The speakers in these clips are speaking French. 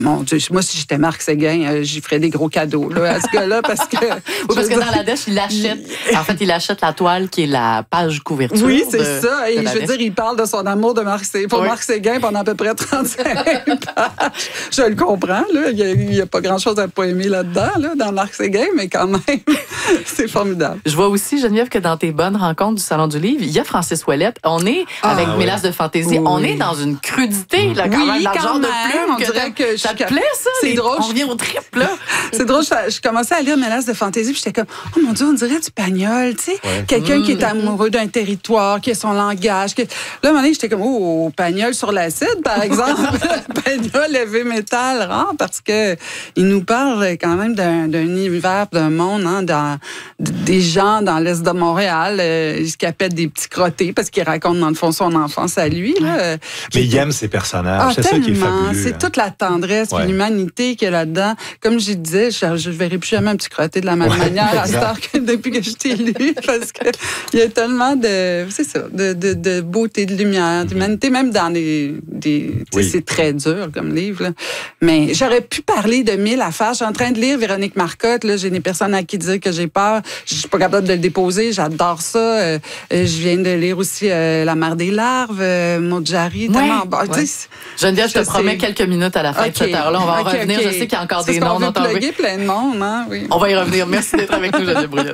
Mon Dieu, moi, si j'étais Marc Séguin, j'y ferais des gros cadeaux là, à ce gars-là, parce que... Oui, parce que dans la dèche, il achète la toile qui est la page couverture. Oui, c'est ça. Et je veux dire, il parle de son amour de Marc Séguin pendant à peu près 35 pages. Je le comprends, là. Il n'y a pas grand-chose à pas aimer là-dedans, là, dans Marc Séguin, mais quand même, c'est formidable. Je vois aussi, Geneviève, que dans tes bonnes rencontres du Salon du Livre, il y a Francis Ouellette. On est, avec Mélasse de fantaisie, on est dans une crudité, là, quand même, dans le genre de plume. On dirait que ça te plaît, ça? C'est drôle. On revient au triple, là. C'est drôle. Je commençais à lire Mélasse de fantaisie, puis j'étais comme, oh mon Dieu, on dirait du Pagnol, tu sais. Ouais. Quelqu'un qui est amoureux d'un territoire, qui a son langage. Là, à un moment donné, j'étais comme, oh, Pagnol sur l'acide, par exemple. Pagnol, heavy metal, rare, parce que il nous parle quand même d'un univers, d'un monde, hein, des gens dans l'Est de Montréal, qui appellent des petits crottés, parce qu'il raconte, dans le fond, son enfance à lui. Là, mais il aime ses personnages. C'est ça qui est fabuleux. C'est toute la tendresse, l'humanité qu'il y a là-dedans. Comme je disais, je ne verrai plus jamais un petit crotté de la même manière à Star que depuis que je t'ai lu, parce que il y a tellement de beauté, de lumière, d'humanité, même dans c'est très dur comme livre, là. Mais j'aurais pu parler de 1000 affaires. Je suis en train de lire Véronique Marcotte, là, j'ai des personnes à qui dire que j'ai peur. Je suis pas capable de le déposer, j'adore ça. Je viens de lire aussi La Mère des larves, Maud-Jarry, tellement bon. Geneviève, je te promets quelques minutes à la fin de cette heure-là. On va en revenir. Je sais qu'il y a encore des noms dont on veut plein de monde, hein? Oui. On va y revenir. Merci d'être avec nous, Geneviève Brouillette.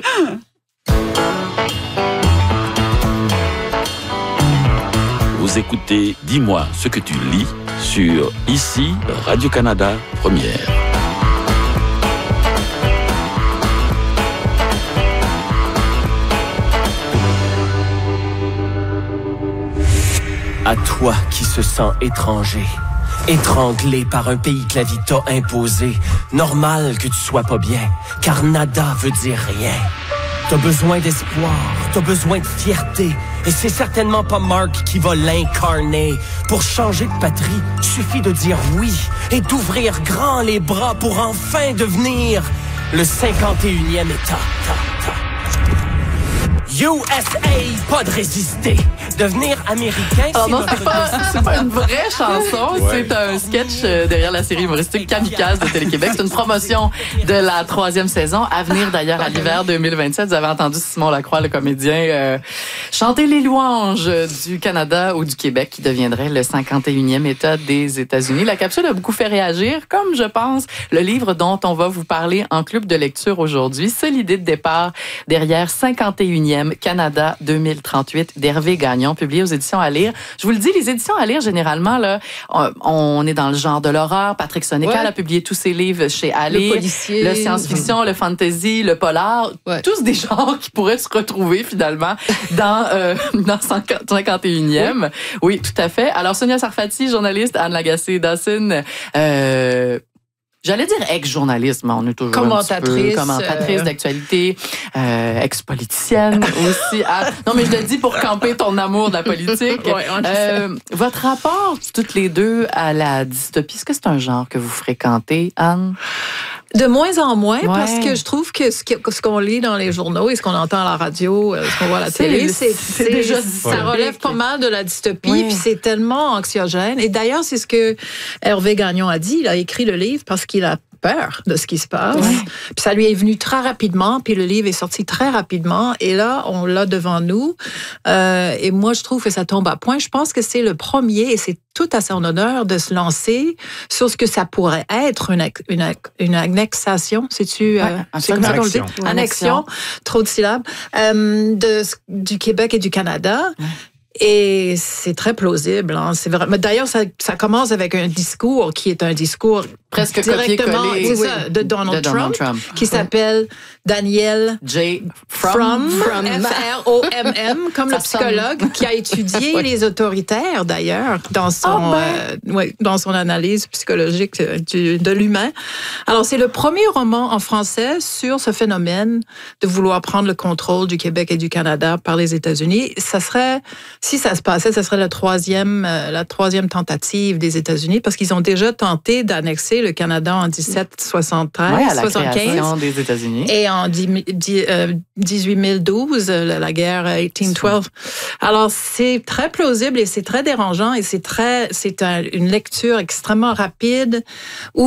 Vous écoutez Dis-moi ce que tu lis sur ici Radio-Canada Première. À toi qui se sens étranger, étranglé par un pays que la vie t'a imposé, normal que tu sois pas bien, car nada veut dire rien. T'as besoin d'espoir, t'as besoin de fierté, et c'est certainement pas Mark qui va l'incarner. Pour changer de patrie, suffit de dire oui et d'ouvrir grand les bras pour enfin devenir le 51e État. USA, pas de résister. Devenir américain, alors non, c'est pas une vraie chanson. C'est un sketch derrière la série humoristique Kamikaze de Télé-Québec. C'est une promotion de la 3e saison. À venir d'ailleurs à l'hiver 2027. Vous avez entendu Simon Lacroix, le comédien, chanter les louanges du Canada ou du Québec qui deviendrait le 51e État des États-Unis. La capsule a beaucoup fait réagir, comme je pense le livre dont on va vous parler en club de lecture aujourd'hui. C'est l'idée de départ derrière 51e Canada 2038 d'Hervé Gagnon, publié aux éditions à lire. Je vous le dis, les éditions à lire, généralement, là, on est dans le genre de l'horreur. Patrick Sénécal a publié tous ses livres chez à lire. Le policier. Le science-fiction, le fantasy, le polar. Tous des genres qui pourraient se retrouver, finalement, dans 51e. Oui, tout à fait. Alors, Sonia Sarfati, journaliste, Anne Lagacé-Dawson, j'allais dire ex-journaliste, mais on est toujours commentatrice d'actualité, ex-politicienne aussi. Non, mais je le dis pour camper ton amour de la politique. Votre rapport, toutes les deux, à la dystopie, est-ce que c'est un genre que vous fréquentez, Anne? De moins en moins, parce que je trouve que ce qu'on lit dans les journaux et ce qu'on entend à la radio, ce qu'on voit à la télé, c'est déjà ça relève pas mal de la dystopie, puis c'est tellement anxiogène. Et d'ailleurs, c'est ce que Hervé Gagnon a dit. Il a écrit le livre parce qu'il a peur de ce qui se passe. Puis ça lui est venu très rapidement, puis le livre est sorti très rapidement. Et là, on l'a devant nous. Et moi, je trouve que ça tombe à point. Je pense que c'est le premier, et c'est tout à son honneur de se lancer sur ce que ça pourrait être une annexation. C'est-tu... Annexion. Trop de syllabes. Du Québec et du Canada. Et c'est très plausible. Hein. C'est vrai. Mais d'ailleurs, ça commence avec un discours qui est un discours presque directement de Donald Trump, qui s'appelle Daniel J. Fromm, F-R-O-M-M, comme le psychologue qui a étudié les autoritaires, d'ailleurs, dans son analyse psychologique de l'humain. Alors, c'est le premier roman en français sur ce phénomène de vouloir prendre le contrôle du Québec et du Canada par les États-Unis. Ça serait si ça se passait, ce serait la troisième tentative des États-Unis, parce qu'ils ont déjà tenté d'annexer le Canada en 1773, à la 75 des États-Unis. Et en 1812, la guerre 1812. Alors, c'est très plausible et c'est très dérangeant et c'est une lecture extrêmement rapide où